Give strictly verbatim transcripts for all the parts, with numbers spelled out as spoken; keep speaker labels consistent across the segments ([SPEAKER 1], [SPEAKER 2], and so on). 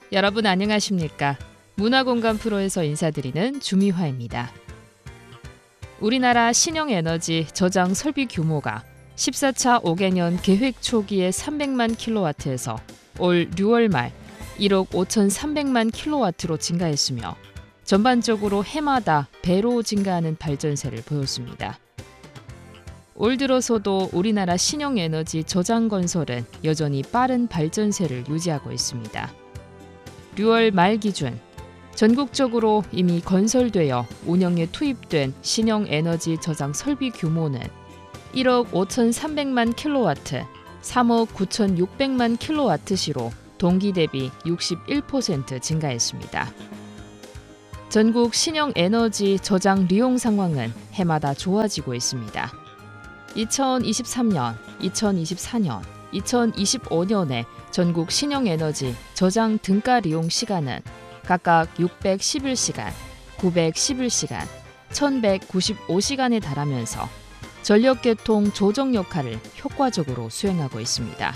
[SPEAKER 1] 여러분 안녕하십니까? 문화공간 프로에서 인사드리는 주미화입니다. 우리나라 신형에너지 저장 설비 규모가 십사 차 오 개년 계획 초기의 삼백만 킬로와트에서 올 유월 말 일억 오천삼백만 킬로와트로 증가했으며 전반적으로 해마다 배로 증가하는 발전세를 보였습니다. 올 들어서도 우리나라 신형에너지 저장 건설은 여전히 빠른 발전세를 유지하고 있습니다. 유월 말 기준 전국적으로 이미 건설되어 운영에 투입된 신형에너지 저장 설비 규모는 일억 오천삼백만 킬로와트, 삼억 구천육백만 킬로와트시로 동기 대비 육십일 퍼센트 증가했습니다. 전국 신형에너지 저장利用 상황은 해마다 좋아지고 있습니다. 이천이십삼 년, 이천이십사 년, 이천이십오 년에 전국 신형에너지 저장 등가利用 시간은 각각 육백십일 시간, 구백십일 시간, 천백구십오 시간에 달하면서 전력계통 조정 역할을 효과적으로 수행하고 있습니다.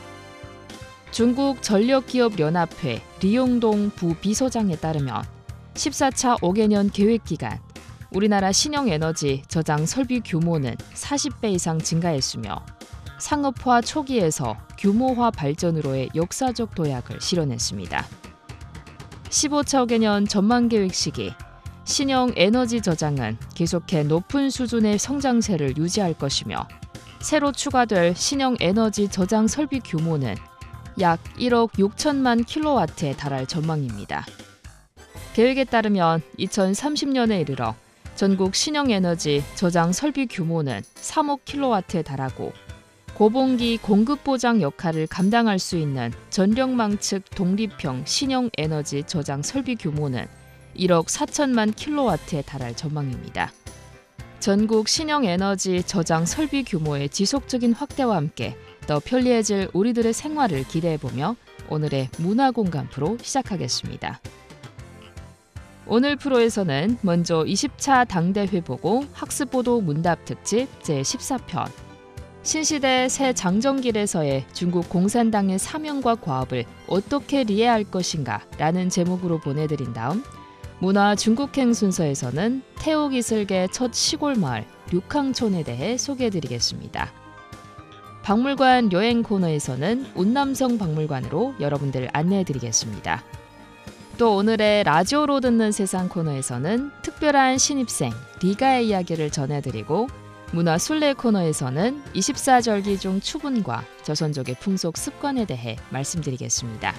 [SPEAKER 1] 중국 전력기업연합회 리용동 부비서장에 따르면 십사 차 오 개년 계획기간 우리나라 신형에너지 저장 설비 규모는 사십 배 이상 증가했으며 상업화 초기에서 규모화 발전으로의 역사적 도약을 실현했습니다. 십오 차 오 개년 전망계획 시기 신형 에너지 저장은 계속해 높은 수준의 성장세를 유지할 것이며 새로 추가될 신형 에너지 저장 설비 규모는 약 일억 육천만 킬로와트에 달할 전망입니다. 계획에 따르면 이천삼십 년에 이르러 전국 신형에너지 저장 설비 규모는 삼억 킬로와트에 달하고 고봉기 공급 보장 역할을 감당할 수 있는 전력망측 독립형 신형에너지 저장 설비 규모는 일억 사천만 킬로와트에 달할 전망입니다. 전국 신형에너지 저장 설비 규모의 지속적인 확대와 함께 더 편리해질 우리들의 생활을 기대해보며 오늘의 문화공간 프로 시작하겠습니다. 오늘 프로에서는 먼저 이십 차 당대회 보고 학습보도 문답 특집 제십사 편 신시대 새 장정길에서의 중국 공산당의 사명과 과업을 어떻게 이해할 것인가 라는 제목으로 보내드린 다음 문화 중국행 순서에서는 태옥이슬계 첫 시골마을 륙항촌에 대해 소개해드리겠습니다. 박물관 여행 코너에서는 운남성 박물관으로 여러분들 안내해드리겠습니다. 또 오늘의 라디오로 듣는 세상 코너에서는 특별한 신입생 리가의 이야기를 전해드리고 문화 순례 코너에서는 이십사 절기 중 추분과 조선족의 풍속 습관에 대해 말씀드리겠습니다.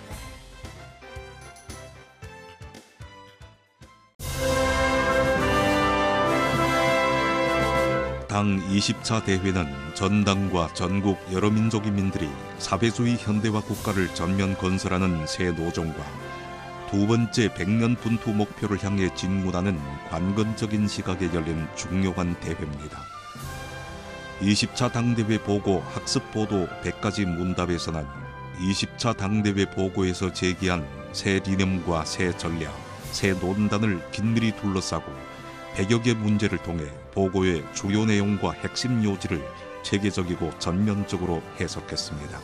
[SPEAKER 2] 당 이십 차 대회는 전당과 전국 여러 민족의 민들이 사회주의 현대화 국가를 전면 건설하는 새 노종과 두 번째 백 년 분투 목표를 향해 진군하는 관건적인 시각에 열린 중요한 대회입니다. 이십 차 당대회 보고 학습보도 백 가지 문답에서는 이십 차 당대회 보고에서 제기한 새理念과 새 전략, 새 논단을 긴밀히 둘러싸고 백여 개 문제를 통해 보고의 주요 내용과 핵심 요지를 체계적이고 전면적으로 해석했습니다.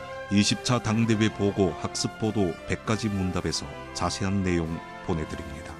[SPEAKER 2] 이십 차 당대회 보고 학습보도 백 가지 문답에서 자세한 내용 보내드립니다.